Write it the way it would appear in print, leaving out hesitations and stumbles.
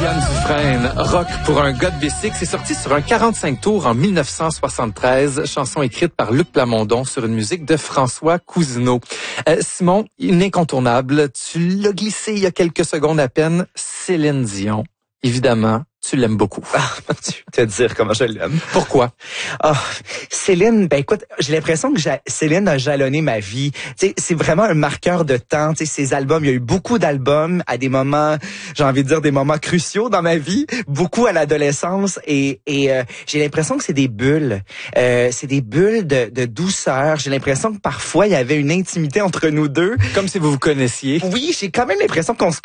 Mégane Dufresne, Rock pour un gars de bicycle, c'est sorti sur un 45 tours en 1973, chanson écrite par Luc Plamondon sur une musique de François Cousineau. Simon, une incontournable, tu l'as glissé il y a quelques secondes à peine, Céline Dion, évidemment. Tu l'aimes beaucoup. Tu te dire comment je l'aime. Pourquoi? Céline, ben écoute, j'ai l'impression que Céline a jalonné ma vie. T'sais, c'est vraiment un marqueur de temps. T'sais, ses albums, il y a eu beaucoup d'albums à des moments, j'ai envie de dire des moments cruciaux dans ma vie, beaucoup à l'adolescence et j'ai l'impression que c'est des bulles. C'est des bulles de douceur. J'ai l'impression que parfois il y avait une intimité entre nous deux. Comme si vous vous connaissiez. Oui, j'ai quand même l'impression qu'on se